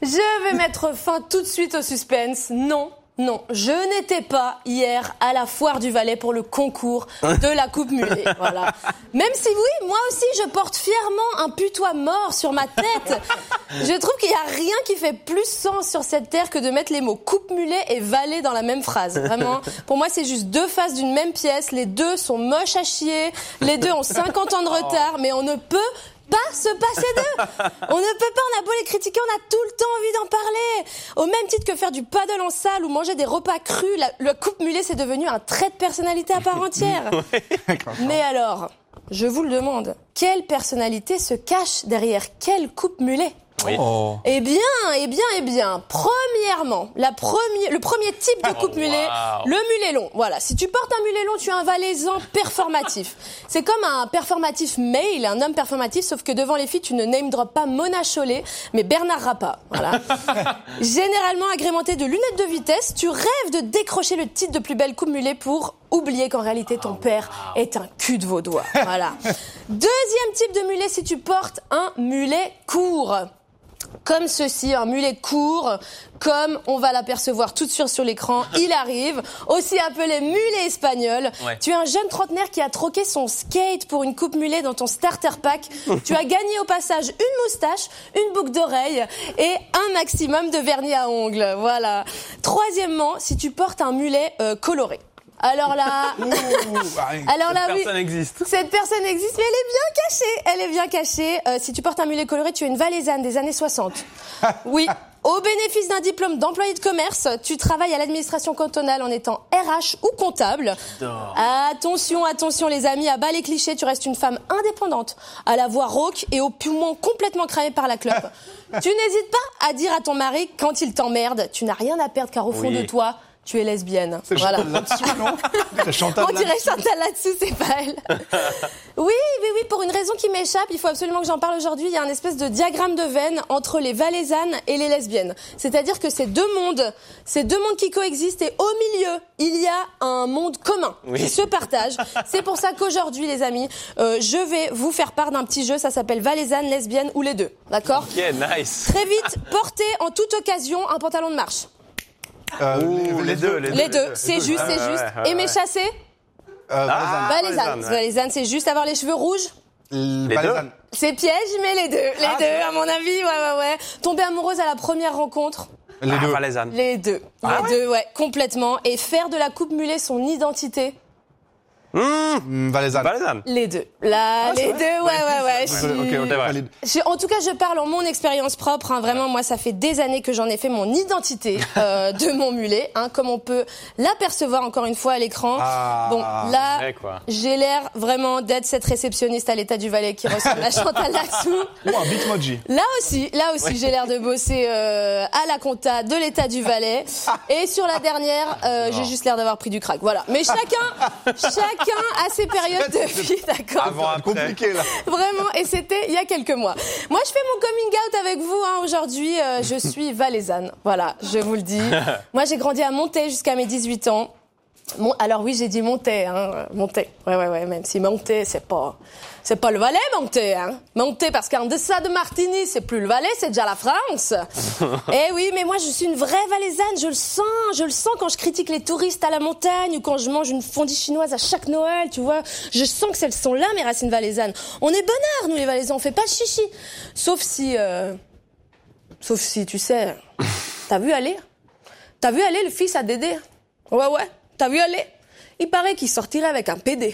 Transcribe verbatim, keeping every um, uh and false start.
Je vais mettre fin tout de suite au suspense. Non. Non, je n'étais pas hier à la foire du Valais pour le concours de la coupe mulet. Voilà. Même si oui, moi aussi je porte fièrement un putois mort sur ma tête. Je trouve qu'il n'y a rien qui fait plus sens sur cette terre que de mettre les mots coupe mulet et Valais dans la même phrase. Vraiment, pour moi c'est juste deux faces d'une même pièce. Les deux sont moches à chier. Les deux ont cinquante ans de retard, mais on ne peut pas se passer d'eux. On ne peut pas, on a beau les critiquer, on a tout le temps envie d'en parler. Au même titre que faire du paddle en salle ou manger des repas crus, la, le coupe mulet c'est devenu un trait de personnalité à part entière. Mais alors, je vous le demande, quelle personnalité se cache derrière quelle coupe mulet ? Oui. Oh. Eh bien, eh bien, eh bien. Premièrement, la première, le premier type de coupe mulet, oh, wow. le mulet long. Voilà. Si tu portes un mulet long, tu es un valaisan performatif. C'est comme un performatif male, un homme performatif, sauf que devant les filles, tu ne name drop pas Mona Chollet, mais Bernard Rappa. Voilà. Généralement agrémenté de lunettes de vitesse, tu rêves de décrocher le titre de plus belle coupe mulet pour oublier qu'en réalité, ton père est un cul de vaudois. Voilà. Deuxième type de mulet, si tu portes un mulet court. Comme ceci, un mulet court, comme on va l'apercevoir tout de suite sur l'écran, il arrive, aussi appelé mulet espagnol. Ouais. Tu es un jeune trentenaire qui a troqué son skate pour une coupe mulet dans ton starter pack. Tu as gagné au passage une moustache, une boucle d'oreille et un maximum de vernis à ongles. Voilà. Troisièmement, si tu portes un mulet euh, coloré. Alors là, Ouh, alors cette là, personne oui, existe. Cette personne existe, mais elle est bien cachée. Elle est bien cachée. Euh, si tu portes un mulet coloré, tu es une valaisanne des années soixante. Oui. Au bénéfice d'un diplôme d'employé de commerce, tu travailles à l'administration cantonale en étant R H ou comptable. J'adore. Attention, attention les amis, à bas les clichés, tu restes une femme indépendante, à la voix rauque et aux poumons complètement cramés par la clope. Tu n'hésites pas à dire à ton mari quand il t'emmerde, tu n'as rien à perdre car au fond oui. de toi, tu es lesbienne. C'est voilà. Chantal là-dessous, non? C'est Chantal On dirait Chantal là-dessous, c'est pas elle. Oui, oui, oui, pour une raison qui m'échappe, il faut absolument que j'en parle aujourd'hui. Il y a un espèce de diagramme de veine entre les valaisannes et les lesbiennes. C'est-à-dire que ces deux mondes, ces deux mondes qui coexistent et au milieu, il y a un monde commun oui. qui se partage. C'est pour ça qu'aujourd'hui, les amis, euh, je vais vous faire part d'un petit jeu. Ça s'appelle valaisanne, lesbienne ou les deux. D'accord? Ok, nice. Très vite, portez en toute occasion un pantalon de marche. Euh, Ouh, les, les, deux, les deux, les deux, c'est juste, c'est juste. Ouais, ouais, Aimer chasser euh, ah, Valaisanne. Valaisanne, c'est juste. Avoir les cheveux rouges les deux. C'est piège, mais les deux. Les ah, deux, à mon avis, ouais, ouais, ouais. Tomber amoureuse à la première rencontre Les ah, deux. Valaisanne. Les deux. Ah, les ouais. deux, ouais, complètement. Et faire de la coupe mulet son identité Mmh, Valaisanne. Valaisanne. Les deux. Là, ah, les deux, ouais, ouais, ouais. ouais. Je... Okay, okay, vrai. Je, en tout cas, je parle en mon expérience propre. Hein, vraiment, moi, ça fait des années que j'en ai fait mon identité euh, de mon mulet, hein, comme on peut l'apercevoir encore une fois à l'écran. Ah, bon, là, vrai, quoi. J'ai l'air vraiment d'être cette réceptionniste à l'état du Valais qui ressemble à Chantal là-dessous. Ou un Bitmoji. Là aussi, là aussi, ouais. j'ai l'air de bosser euh, à la compta de l'état du Valais. Et sur la dernière, euh, j'ai juste l'air d'avoir pris du crack. Voilà. Mais chacun, chacun à ses périodes de vie, d'accord. Avant, après. Compliqué là. Vraiment, et c'était il y a quelques mois. Moi, je fais mon coming out avec vous. Hein, aujourd'hui, euh, je suis valaisanne. Voilà, je vous le dis. Moi, j'ai grandi à Montaix jusqu'à mes dix-huit ans. Mon, alors oui, j'ai dit Montaix, hein, Montaix. Ouais, ouais, ouais. Même si Montaix, c'est pas, c'est pas le Valais, Montaix, hein. Montaix, parce qu'en deçà de Martigny, c'est plus le Valais, c'est déjà la France. Eh oui, mais moi, je suis une vraie valaisanne. Je le sens, je le sens quand je critique les touristes à la montagne ou quand je mange une fondue chinoise à chaque Noël, tu vois. Je sens que elles sont là, mes racines valaisannes. On est bonnards, nous, les Valaisans. On fait pas de chichi. Sauf si, euh, sauf si, tu sais, t'as vu aller? T'as vu aller le fils à Dédé? Ouais, ouais. T'as vu aller? Il paraît qu'il sortirait avec un P D.